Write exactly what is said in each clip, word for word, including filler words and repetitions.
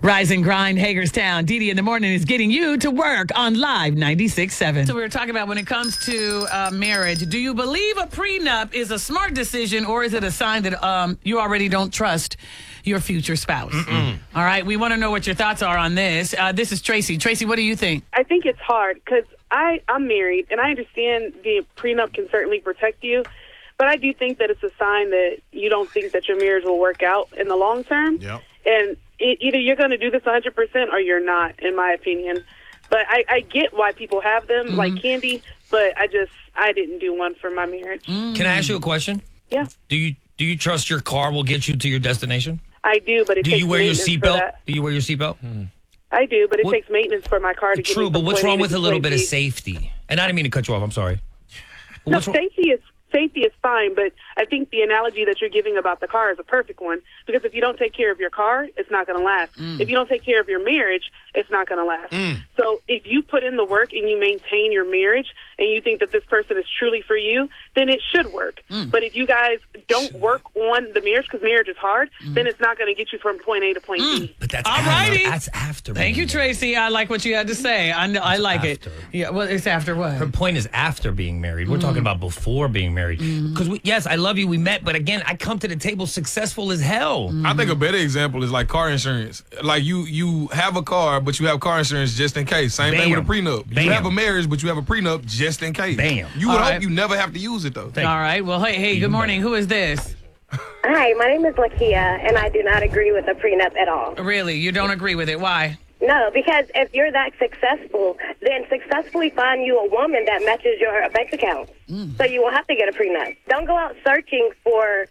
Rise and Grind, Hagerstown. Dee Dee in the morning is getting you to work on Live ninety-six point seven. So we were talking about when it comes to uh, marriage, do you believe a prenup is a smart decision, or is it a sign that um, you already don't trust your future spouse? Mm-mm. All right, we want to know what your thoughts are on this. Uh, this is Tracy. Tracy, what do you think? I think it's hard because I'm married, and I understand the prenup can certainly protect you, but I do think that it's a sign that you don't think that your marriage will work out in the long term. Yep. And it, either you're going to do this one hundred percent or you're not, in my opinion. But I, I get why people have them, mm-hmm. like Candy, but I just, I didn't do one for my marriage. Mm. Can I ask you a question? Yeah. Do you do you trust your car will get you to your destination? I do, but it do takes you wear your seatbelt? Do you wear your seatbelt? Hmm. I do, but it what? takes maintenance for my car to get True, me but what's wrong with a little bit B. of safety? And I didn't mean to cut you off. I'm sorry. No, what's safety is safety is fine, but I think the analogy that you're giving about the car is a perfect one, because if you don't take care of your car, it's not going to last. Mm. If you don't take care of your marriage, it's not going to last. Mm. So if you put in the work and you maintain your marriage and you think that this person is truly for you, then it should work. Mm. But if you guys don't work on the marriage, because marriage is hard, mm. then it's not going to get you from point A to point mm. B. But that's all after, righty. That's after. Thank you, Tracy. I like what you had to say. I, know, I like after. it. Yeah, well, it's after what? Her point is after being married. We're mm. talking about before being married. Because, mm. yes, I love you. We met. But, again, I come to the table successful as hell. Mm. I think a better example is like car insurance. Like you you have a car, but you have car insurance just in case. Same Bam. thing with a prenup. Bam. You have a marriage, but you have a prenup just in case. Bam. You would All hope right. you never have to use it, though. Thank All right. Well, hey, hey, good morning. Who is this? Hi, my name is Lakia, and I do not agree with the prenup at all. Really? You don't agree with it? Why? No, because if you're that successful, then successfully find you a woman that matches your bank account. Mm. So you won't have to get a prenup. Don't go out searching for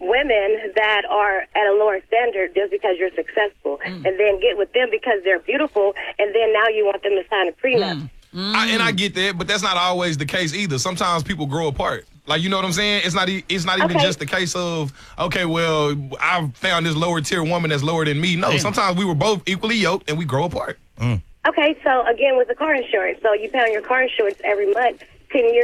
women that are at a lower standard just because you're successful, mm. and then get with them because they're beautiful, and then now you want them to sign a prenup. Mm. Mm. I, and I get that, but that's not always the case either. Sometimes people grow apart. Like, you know what I'm saying? It's not e- It's not even okay. just the case of, okay, well, I found this lower tier woman that's lower than me. No, Damn. Sometimes we were both equally yoked and we grow apart. Mm. Okay, so again, with the car insurance, so you pay on your car insurance every month, ten years.